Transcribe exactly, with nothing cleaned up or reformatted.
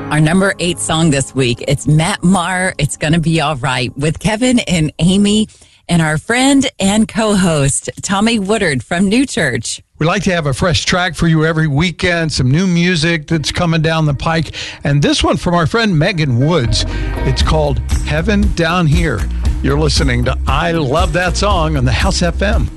Our number eight song this week, it's Matt Maher, It's Gonna Be All Right, with Kevin and Amy and our friend and co-host, Tommy Woodard from New Church. We like to have a fresh track for you every weekend, some new music that's coming down the pike. And this one from our friend Megan Woods. It's called Heaven Down Here. You're listening to I Love That Song on the House F M.